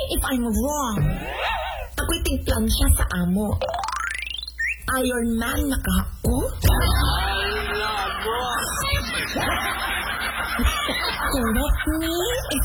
if I'm wrong. Ako'y tigplan siya sa amo. Iron Man na ka ako? Correct me if